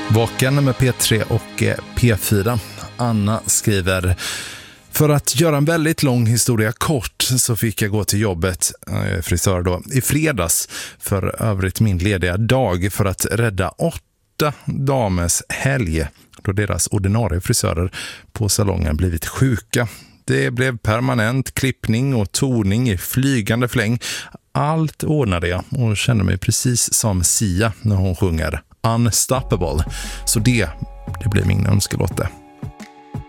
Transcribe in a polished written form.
Vaken med P3 och P4. Anna skriver: för att göra en väldigt lång historia kort så fick jag gå till jobbet, frisör då, i fredags, för övrigt min lediga dag, för att rädda 8 damers helg då deras ordinarie frisörer på salongen blivit sjuka. Det blev permanent klippning och toning i flygande fläng. Allt ordnade jag och kände mig precis som Sia när hon sjunger Unstoppable. Så det blir min önskelotte.